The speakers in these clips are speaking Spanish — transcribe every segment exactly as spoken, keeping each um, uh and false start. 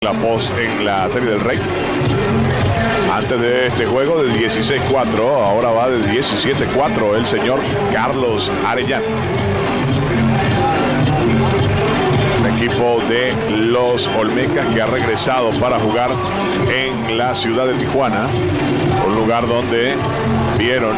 La post en la Serie del Rey. Antes de este juego de dieciséis cuatro, ahora va de diecisiete cuatro el señor Carlos Arellano. El equipo de los Olmecas que ha regresado para jugar en la ciudad de Tijuana, un lugar donde vieron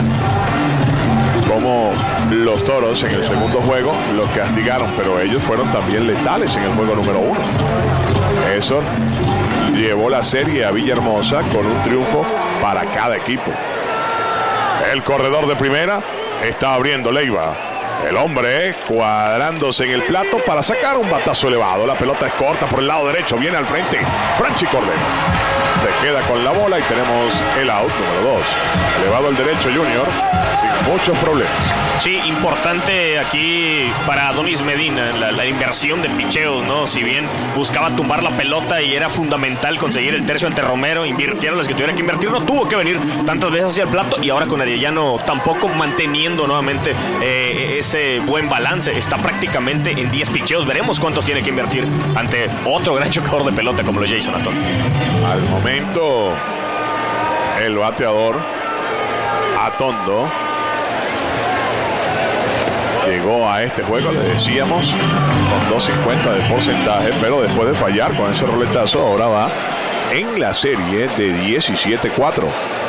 como los Toros en el segundo juego los castigaron, pero ellos fueron también letales en el juego número uno. Eso llevó la serie a Villahermosa con un triunfo para cada equipo. El corredor de primera está abriendo Leiva. El hombre cuadrándose en el plato para sacar un batazo elevado. La pelota es corta por el lado derecho. Viene al frente Franchi Cordero. Se queda con la bola y tenemos el out número dos. Elevado al derecho Junior sin muchos problemas. Sí, importante aquí para Adonis Medina la, la inversión de picheo, ¿no? Si bien buscaba tumbar la pelota y era fundamental conseguir el tercio ante Romero, invirtieron las que tuviera que invertir, no tuvo que venir tantas veces hacia el plato, y ahora con Arellano tampoco manteniendo nuevamente eh, ese buen balance. Está prácticamente en diez picheos. Veremos cuántos tiene que invertir ante otro gran chocador de pelota como lo es Jason Atón. Al momento el bateador Atondo llegó a este juego, le decíamos, con dos cincuenta de porcentaje, pero después de fallar con ese roletazo, ahora va en la serie de diecisiete cuatro.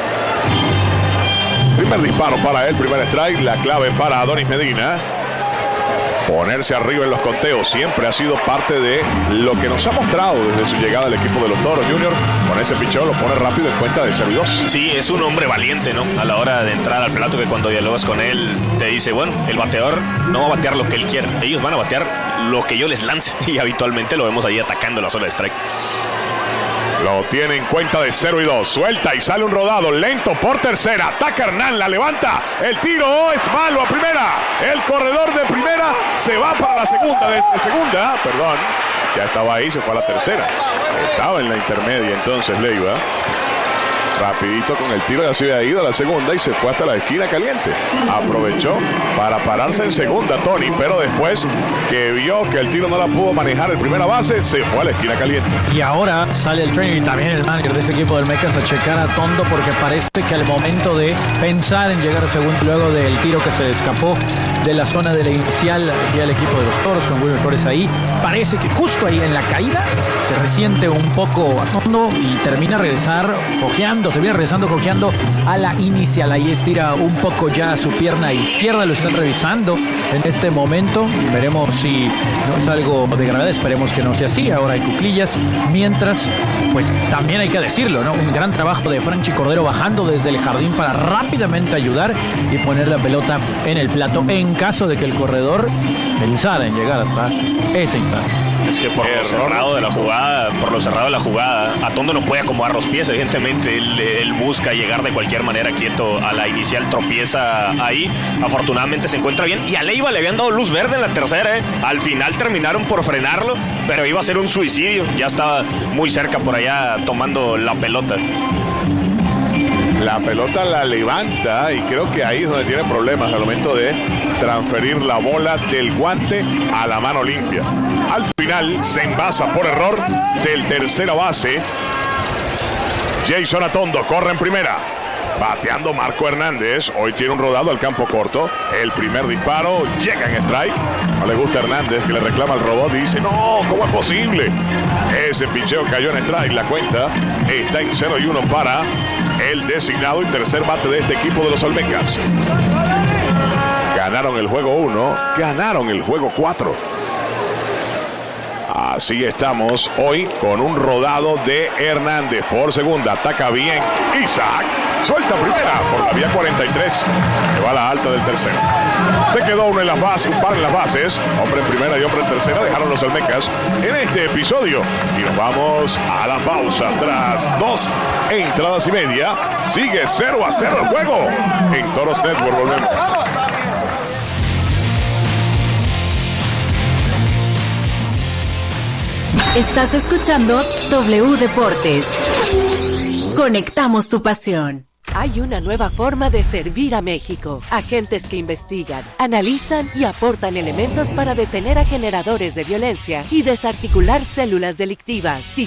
Primer disparo para él, primer strike, la clave para Adonis Medina. Ponerse arriba en los conteos siempre ha sido parte de lo que nos ha mostrado desde su llegada al equipo de los Toros. Junior con ese picheo lo pone rápido en cuenta de cero y dos. Sí, es un hombre valiente, ¿no? A la hora de entrar al plato, que cuando dialogas con él te dice, bueno, el bateador no va a batear lo que él quiera, ellos van a batear lo que yo les lance, y habitualmente lo vemos ahí atacando la zona de strike. Lo tiene en cuenta de cero y dos. Suelta y sale un rodado lento por tercera. Ataca Hernán, la levanta. El tiro es malo a primera. El corredor de primera se va para la segunda. De, de segunda, perdón. Ya estaba ahí, se fue a la tercera. Estaba en la intermedia entonces Leiva. Rapidito con el tiro, ya se había ido a la segunda y se fue hasta la esquina caliente. Aprovechó para pararse en segunda Tony, pero después que vio que el tiro no la pudo manejar en primera base, se fue a la esquina caliente. Y ahora sale el trainer y también el manager de este equipo del Mecas a checar a Tondo, porque parece que al momento de pensar en llegar al segundo, luego del tiro que se escapó de la zona de la inicial ya el equipo de los Toros con Wilmer Flores ahí, parece que justo ahí en la caída se resiente un poco a Tondo y termina regresar cojeando, termina regresando cojeando a la inicial. Ahí estira un poco ya su pierna izquierda, lo están revisando en este momento. Veremos si no es algo de gravedad, esperemos que no sea así. Ahora hay cuclillas, mientras, pues también hay que decirlo, ¿no? Un gran trabajo de Franchi Cordero bajando desde el jardín para rápidamente ayudar y poner la pelota en el plato en caso de que el corredor pensara en llegar hasta esa instancia. Es que por lo cerrado de la jugada, por lo cerrado de la jugada, Atondo no puede acomodar los pies, evidentemente él, él busca llegar de cualquier manera quieto a la inicial, tropieza ahí, afortunadamente se encuentra bien, y a Leiva le habían dado luz verde en la tercera, ¿eh? Al final terminaron por frenarlo, pero iba a ser un suicidio, ya estaba muy cerca por allá tomando la pelota. La pelota la levanta y creo que ahí es donde tiene problemas al momento de transferir la bola del guante a la mano limpia. Al final se envasa por error del tercera base. Jason Atondo corre en primera. Bateando Marco Hernández. Hoy tiene un rodado al campo corto. El primer disparo llega en strike. No le gusta a Hernández, que le reclama al robot y dice, no, ¿cómo es posible? Ese picheo cayó en strike. La cuenta está en cero y uno para el designado y tercer bate de este equipo de los Olmecas. Ganaron el juego uno, ganaron el juego cuatro. Así estamos hoy con un rodado de Hernández por segunda. Ataca bien Isaac. Suelta primera por la vía cuarenta y tres. Que va a la alta del tercero. Se quedó uno en las bases, un par en las bases. Hombre en primera y hombre en tercera. Dejaron los Olmecas en este episodio. Y nos vamos a la pausa. Tras dos entradas y media, sigue cero a cero el juego. En Toros Network volvemos. Estás escuchando W Deportes. Conectamos tu pasión. Hay una nueva forma de servir a México. Agentes que investigan, analizan y aportan elementos para detener a generadores de violencia y desarticular células delictivas. Si